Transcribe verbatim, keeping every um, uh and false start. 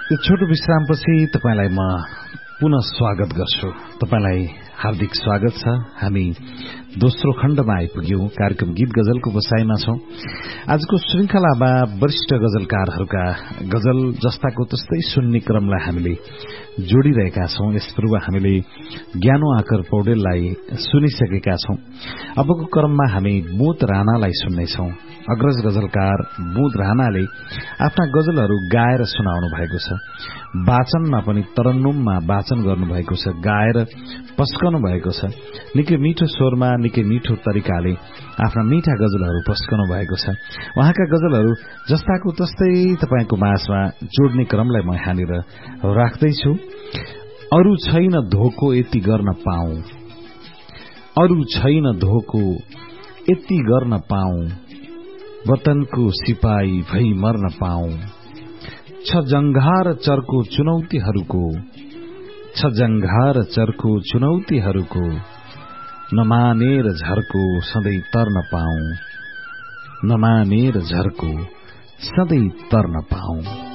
यो छोटो विश्रामपछि तपाईलाई म पुनः स्वागत गर्छु। तपाईलाई हार्दिक स्वागत छ। हामी दोस्रो खण्डमा आइपुग्यौं। कार्यक्रम गीत गजलको बसाईमा छौं। आजको श्रृंखलामा वरिष्ठ गजलकारहरूका गजल जस्ताको तस्तै सुन्ने क्रमलाई हामीले जोडिरहेका छौं। यस पूर्व हामीले ज्ञानो आकर पौडेललाई सुनिसकेका छौं। अबको क्रममा हामी बोध राणालाई सुन्नेछौं। अग्रज गजलकार बोध राणाले आफ्ना गजलहरू गाएर सुनाउनु भएको छ। वाचनमा पनि तरन्नुममा वाचन गर्नुभएको छ, गाएर पस्कनु भएको छ। निकै मिठो स्वरमा निकै मिठो तरिकाले आफ्ना मीठा गजलहरू पस्कनु भएको छ। उहाँका गजलहरू जस्ताको तस्तै तपाईको माझमा जोड्ने क्रमलाई म यहाँनिर राख्दैछु। अरू छैन धोको यति गर्न पाऊँ, अरू छैन धोको यति गर्न पाऊँ, वतनको सिपाही भई मर्न पाऊँ। छ जंघार चर्को चुनौतीहरूको, छ जंघार चर्को चुनौतीहरूको, नमानेर झर्को सधैं तर्न पाऊँ, नमानेर झर्को सधैं तर्न पाऊँ।